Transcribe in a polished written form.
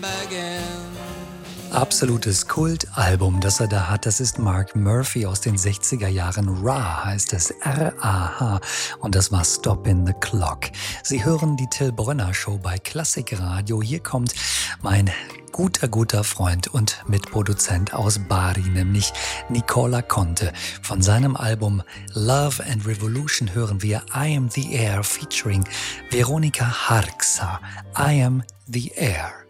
Absolutes Kultalbum, das er da hat, das ist Mark Murphy aus den 60er Jahren. Ra heißt es, R-A-H, und das war Stoppin' the Clock. Sie hören die Till Brönner Show bei Klassikradio. Hier kommt mein guter Freund und Mitproduzent aus Bari, nämlich Nicola Conte. Von seinem Album Love and Revolution hören wir I Am the Air featuring Veronica Harksa. I Am the Air.